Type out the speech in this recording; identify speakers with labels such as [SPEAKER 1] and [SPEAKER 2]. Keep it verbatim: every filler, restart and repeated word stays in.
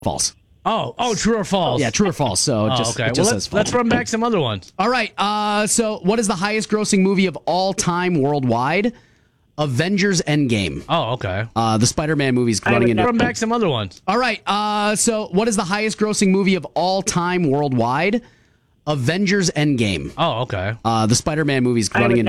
[SPEAKER 1] false.
[SPEAKER 2] Oh, oh, true or false?
[SPEAKER 1] Yeah, true or false. So it
[SPEAKER 2] Oh,
[SPEAKER 1] just,
[SPEAKER 2] okay.
[SPEAKER 1] it just
[SPEAKER 2] Well,
[SPEAKER 1] says
[SPEAKER 2] let's,
[SPEAKER 1] false.
[SPEAKER 2] let's run back some other ones.
[SPEAKER 1] All right. Uh, so what is the highest grossing movie of all time worldwide? Avengers Endgame.
[SPEAKER 2] Oh, okay.
[SPEAKER 1] Uh, the Spider-Man movie's running into.
[SPEAKER 2] Run back some other ones.
[SPEAKER 1] All right. Uh, so what is the highest grossing movie of all time worldwide? Avengers Endgame.
[SPEAKER 2] Oh, okay.
[SPEAKER 1] Uh, the Spider-Man movie's running into.